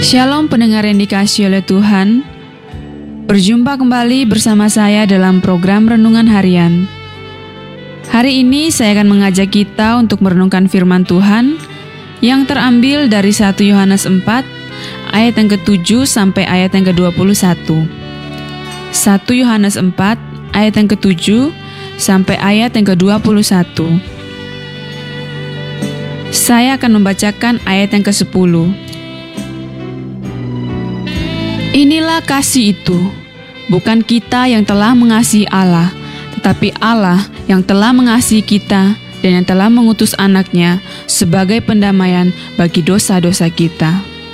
Shalom pendengar yang dikasihi oleh Tuhan. Berjumpa kembali bersama saya dalam program Renungan Harian. Hari ini saya akan mengajak kita untuk merenungkan firman Tuhan yang terambil dari 1 Yohanes 4 ayat yang ke-7 sampai ayat yang ke-21. 1 Yohanes 4 ayat yang ke-7 sampai ayat yang ke-21. Saya akan membacakan ayat yang ke-10. Inilah kasih itu, bukan kita yang telah mengasihi Allah, tetapi Allah yang telah mengasihi kita dan yang telah mengutus anaknya sebagai pendamaian bagi dosa-dosa kita.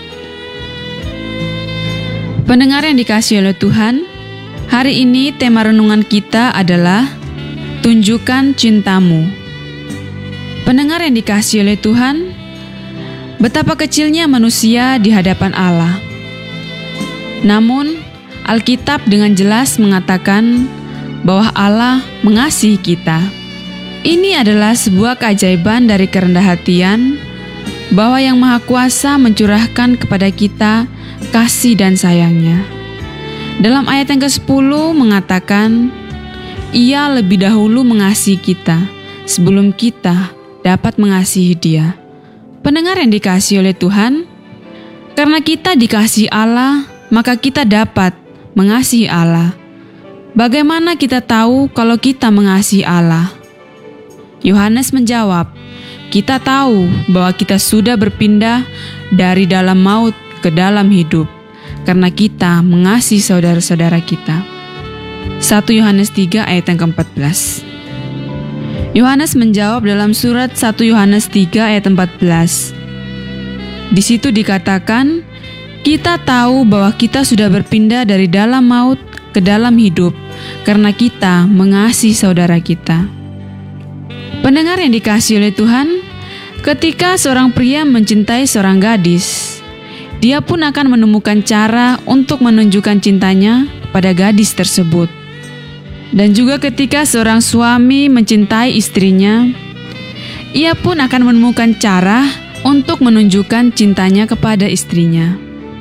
Pendengar yang dikasihi oleh Tuhan, hari ini tema renungan kita adalah Tunjukkan Cintamu. Pendengar yang dikasihi oleh Tuhan, betapa kecilnya manusia di hadapan Allah. Namun, Alkitab dengan jelas mengatakan bahwa Allah mengasihi kita. Ini adalah sebuah keajaiban dari kerendahan hatian bahwa Yang Maha Kuasa mencurahkan kepada kita kasih dan sayangnya. Dalam ayat yang ke-10 mengatakan, Ia lebih dahulu mengasihi kita sebelum kita dapat mengasihi Dia. Pendengar yang dikasihi oleh Tuhan, karena kita dikasihi Allah, maka kita dapat mengasihi Allah. Bagaimana kita tahu kalau kita mengasihi Allah? Yohanes menjawab, kita tahu bahwa kita sudah berpindah dari dalam maut ke dalam hidup, karena kita mengasihi saudara-saudara kita. 1 Yohanes 3 ayat yang ke-14. Yohanes menjawab dalam surat 1 Yohanes 3 ayat 14. Di situ dikatakan, kita tahu bahwa kita sudah berpindah dari dalam maut ke dalam hidup karena kita mengasihi saudara kita. Pendengar yang dikasihi oleh Tuhan, ketika seorang pria mencintai seorang gadis, dia pun akan menemukan cara untuk menunjukkan cintanya pada gadis tersebut. Dan juga ketika seorang suami mencintai istrinya, ia pun akan menemukan cara untuk menunjukkan cintanya kepada istrinya.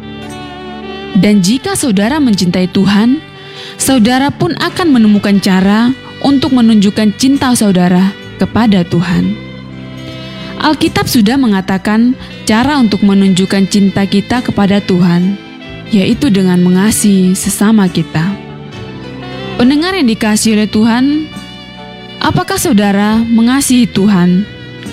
Dan jika saudara mencintai Tuhan, saudara pun akan menemukan cara untuk menunjukkan cinta saudara kepada Tuhan. Alkitab sudah mengatakan cara untuk menunjukkan cinta kita kepada Tuhan, yaitu dengan mengasihi sesama kita. Pendengar yang dikasihi oleh Tuhan, apakah saudara mengasihi Tuhan?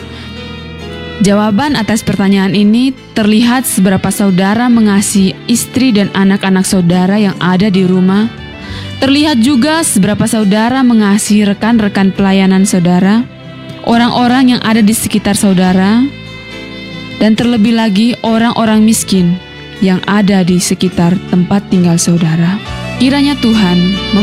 Jawaban atas pertanyaan ini terlihat seberapa saudara mengasihi istri dan anak-anak saudara yang ada di rumah. Terlihat juga seberapa saudara mengasihi rekan-rekan pelayanan saudara, orang-orang yang ada di sekitar saudara, dan terlebih lagi orang-orang miskin yang ada di sekitar tempat tinggal saudara. Kiranya Tuhan